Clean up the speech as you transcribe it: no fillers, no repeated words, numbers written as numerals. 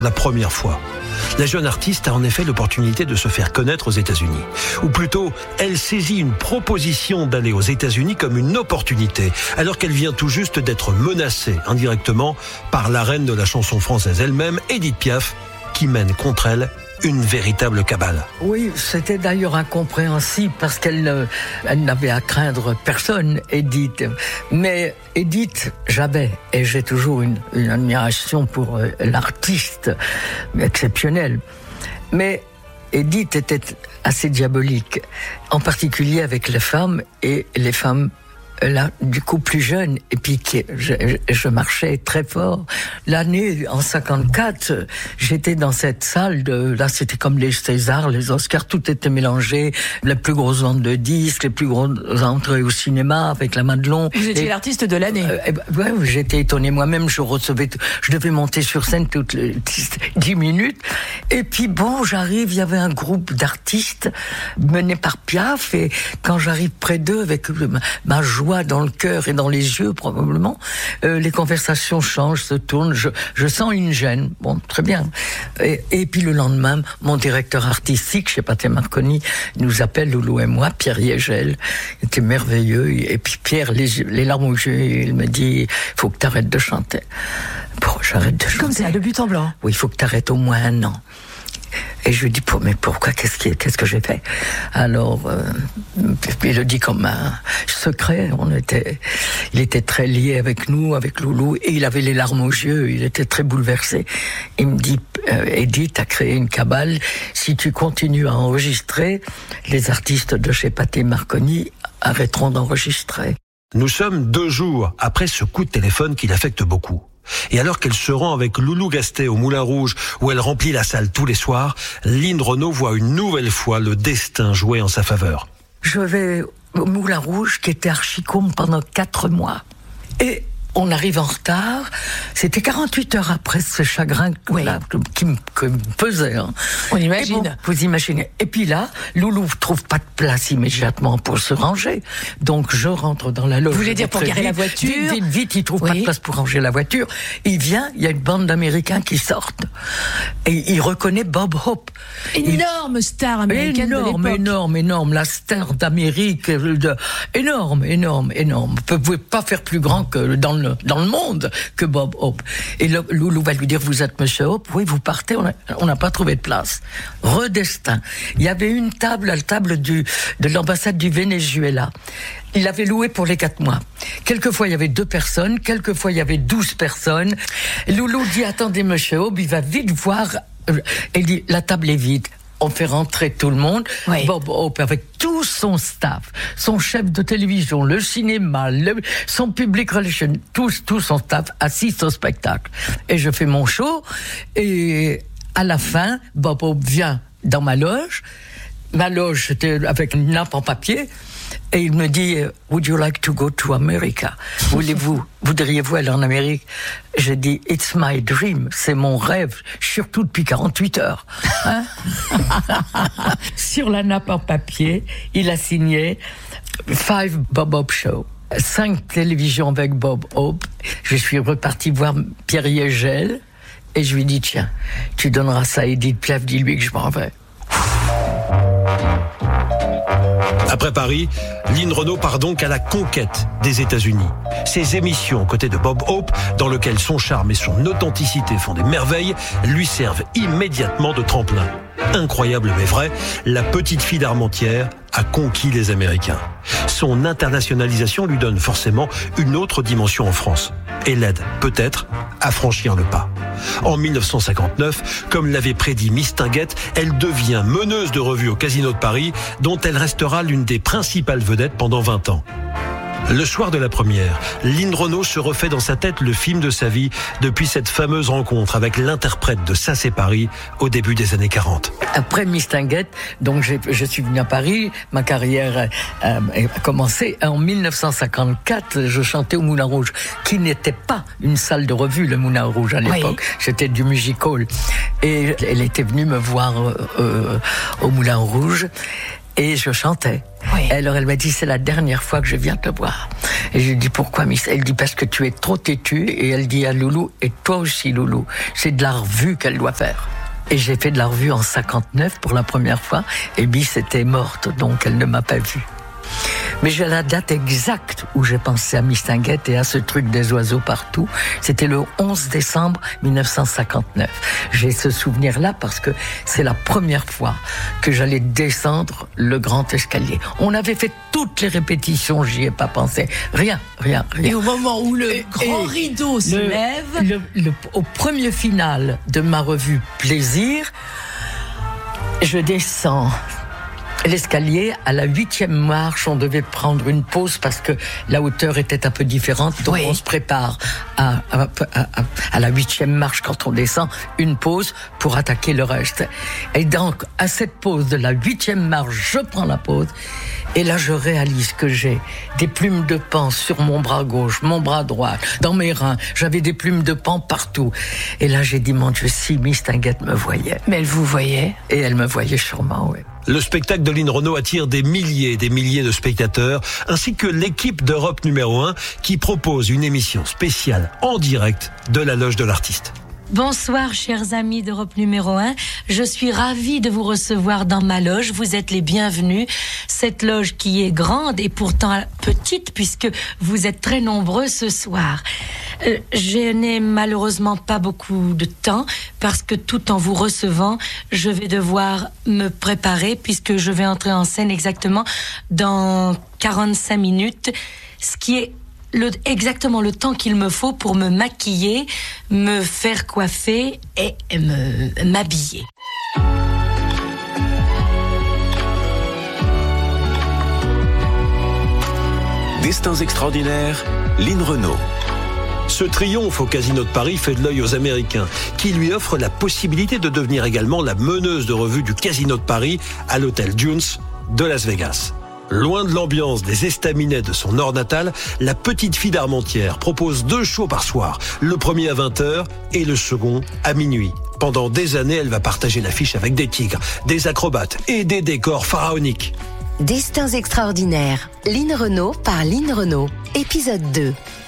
La première fois. La jeune artiste a en effet l'opportunité de se faire connaître aux États-Unis. Ou plutôt, elle saisit une proposition d'aller aux États-Unis comme une opportunité, alors qu'elle vient tout juste d'être menacée indirectement par la reine de la chanson française elle-même, Édith Piaf, qui mène contre elle une véritable cabale. Oui, c'était d'ailleurs incompréhensible parce qu'elle n'avait à craindre personne, Édith. Mais Édith, j'ai toujours une admiration pour l'artiste exceptionnelle. Mais Édith était assez diabolique, en particulier avec les femmes et les femmes là, du coup plus jeune, et puis je marchais très fort. L'année, en 54, j'étais dans cette salle là c'était comme les Césars, les Oscars, tout était mélangé, les plus grosses ventes de disques, les plus grosses entrées au cinéma avec la Madelon. Vous étiez l'artiste de l'année. Ouais, j'étais étonné moi-même, je devais monter sur scène toutes les 10 minutes, et puis bon, j'arrive, il y avait un groupe d'artistes mené par Piaf, et quand j'arrive près d'eux avec ma joie dans le cœur et dans les yeux probablement, les conversations changent, se tournent, je sens une gêne. Bon, très bien. Et puis le lendemain, mon directeur artistique chez Pathé Marconi nous appelle, Loulou et moi, Pierre Yegel, il était merveilleux, et puis Pierre, les larmes aux yeux, il me dit, faut que t'arrêtes de chanter. Bon, j'arrête de chanter. Comme ça, de but en blanc. Oui, il faut que t'arrêtes au moins 1 an. Et je lui dis, mais pourquoi, qu'est-ce que j'ai fait? Alors, il le dit comme un secret. Il était très lié avec nous, avec Loulou, et il avait les larmes aux yeux, il était très bouleversé. Il me dit, Édith, t'as créé une cabale, si tu continues à enregistrer, les artistes de chez Pathé Marconi arrêteront d'enregistrer. Nous sommes 2 jours après ce coup de téléphone qui l'affecte beaucoup. Et alors qu'elle se rend avec Loulou Gastet au Moulin Rouge, où elle remplit la salle tous les soirs, Lynn Renaud voit une nouvelle fois le destin jouer en sa faveur. Je vais au Moulin Rouge, qui était archicombe pendant 4 mois. Et on arrive en retard. C'était 48 heures après ce chagrin qui me pesait. Hein. On imagine. Bon, vous imaginez. Et puis là, Loulou trouve pas de place immédiatement pour se ranger. Donc je rentre dans la loge. Vous voulez dire pour garer la voiture? Vite, il trouve pas de place pour ranger la voiture. Il vient, il y a une bande d'Américains qui sortent. Et il reconnaît Bob Hope. Énorme star américaine de l'époque. Énorme. La star d'Amérique. Énorme. Vous pouvez pas faire plus grand que dans le monde que Bob Hope. Et Loulou va lui dire, vous êtes Monsieur Hope? Oui, vous partez, on n'a pas trouvé de place. Redestin. Il y avait une table, la table de l'ambassade du Venezuela. Il l'avait loué pour les 4 mois. Quelquefois, il y avait 2 personnes, quelquefois, il y avait 12 personnes. Loulou dit, attendez, Monsieur Hope, il va vite voir. Il dit, la table est vide. On fait rentrer tout le monde. Oui. Bob Hope avec tout son staff, son chef de télévision, le cinéma, son public relation, tout son staff assiste au spectacle. Et je fais mon show, et à la fin, Bob Hope vient dans ma loge. Ma loge, c'était avec une nappe en papier. Et il me dit, would you like to go to America? Voudriez-vous aller en Amérique? J'ai dit, it's my dream, c'est mon rêve, surtout depuis 48 heures. Hein? Sur la nappe en papier, il a signé 5 Bob Hope Show. 5 télévisions avec Bob Hope. Je suis reparti voir Pierre Yegel, et je lui dis, tiens, tu donneras ça à Édith Piaf, dis-lui que je m'en vais. Après Paris, Lynn Renaud part donc à la conquête des États-Unis. Ses émissions aux côtés de Bob Hope, dans lesquelles son charme et son authenticité font des merveilles, lui servent immédiatement de tremplin. Incroyable mais vrai, la petite fille d'Armentières a conquis les Américains. Son internationalisation lui donne forcément une autre dimension en France et l'aide peut-être à franchir le pas. En 1959, comme l'avait prédit Mistinguett, elle devient meneuse de revue au Casino de Paris, dont elle restera l'une des principales vedettes pendant 20 ans. Le soir de la première, Lynn Renaud se refait dans sa tête le film de sa vie depuis cette fameuse rencontre avec l'interprète de Ça c'est Paris au début des années 40. Après Mistinguett, donc je suis venu à Paris, ma carrière a commencé. En 1954, je chantais au Moulin Rouge, qui n'était pas une salle de revue, le Moulin Rouge à l'époque. Oui. C'était du music hall. Et elle était venue me voir au Moulin Rouge. Et je chantais. Oui. Et alors elle m'a dit, c'est la dernière fois que je viens te voir. Et je lui dis, pourquoi, Miss? Elle dit, parce que tu es trop têtue. Et elle dit à Loulou, et toi aussi, Loulou. C'est de la revue qu'elle doit faire. Et j'ai fait de la revue en 59 pour la première fois. Et Miss était morte, donc elle ne m'a pas vue. Mais j'ai la date exacte où j'ai pensé à Mistinguett et à ce truc des oiseaux partout. C'était le 11 décembre 1959. J'ai ce souvenir-là parce que c'est la première fois que j'allais descendre le grand escalier. On avait fait toutes les répétitions, j'y ai pas pensé. Rien. Et au moment où le grand rideau se lève... Au premier final de ma revue Plaisir, je descends l'escalier. À la 8e marche, on devait prendre une pause parce que la hauteur était un peu différente. Donc on se prépare à la 8e marche quand on descend, une pause pour attaquer le reste. Et donc, à cette pause de la 8e marche, je prends la pause. Et là, je réalise que j'ai des plumes de paon sur mon bras gauche, mon bras droit, dans mes reins. J'avais des plumes de paon partout. Et là, j'ai dit, mon Dieu, si Mistinguett me voyait. Mais elle vous voyait? Et elle me voyait sûrement, oui. Le spectacle de Lynn Renaud attire des milliers de spectateurs, ainsi que l'équipe d'Europe numéro 1 qui propose une émission spéciale en direct de la loge de l'artiste. Bonsoir, chers amis d'Europe numéro 1. Je suis ravie de vous recevoir dans ma loge. Vous êtes les bienvenus. Cette loge qui est grande et pourtant petite puisque vous êtes très nombreux ce soir. Je n'ai malheureusement pas beaucoup de temps parce que tout en vous recevant, je vais devoir me préparer puisque je vais entrer en scène exactement dans 45 minutes, ce qui est exactement le temps qu'il me faut pour me maquiller, me faire coiffer et m'habiller. Destins extraordinaires, Lynn Renaud. Ce triomphe au Casino de Paris fait de l'œil aux Américains, qui lui offrent la possibilité de devenir également la meneuse de revue du Casino de Paris à l'hôtel Dunes de Las Vegas. Loin de l'ambiance des estaminets de son nord natal, la petite fille d'Armentières propose 2 shows par soir, le premier à 20h et le second à minuit. Pendant des années, elle va partager l'affiche avec des tigres, des acrobates et des décors pharaoniques. Destins extraordinaires, Lynn Renaud par Lynn Renaud, épisode 2.